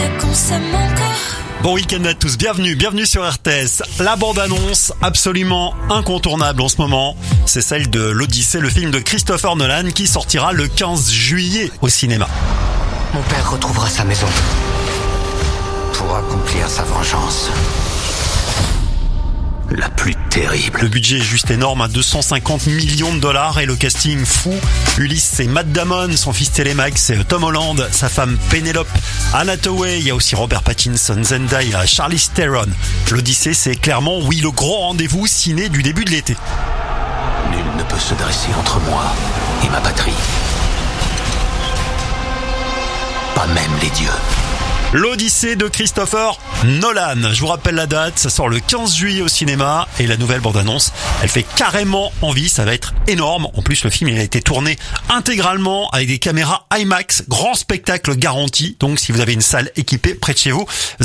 dirait qu'on s'aime encore. Bon week-end à tous, bienvenue sur RTS. La bande-annonce absolument incontournable en ce moment, c'est celle de l'Odyssée, le film de Christopher Nolan qui sortira le 15 juillet au cinéma. Mon père retrouvera sa maison pour accomplir sa vengeance. La plus terrible. Le budget est juste énorme, à 250 millions de dollars et le casting fou. Ulysse, c'est Matt Damon, son fils Telemaque, c'est Tom Holland, sa femme Penelope, Anne Hathaway, il y a aussi Robert Pattinson, Zendaya, Charlize Theron. L'Odyssée, c'est clairement, oui, le grand rendez-vous ciné du début de l'été. Nul ne peut se dresser entre moi et ma patrie. Pas même les dieux. L'Odyssée de Christopher Nolan. Je vous rappelle la date, ça sort le 15 juillet au cinéma et la nouvelle bande-annonce, elle fait carrément envie, ça va être énorme. En plus, le film il a été tourné intégralement avec des caméras IMAX, grand spectacle garanti. Donc si vous avez une salle équipée près de chez vous,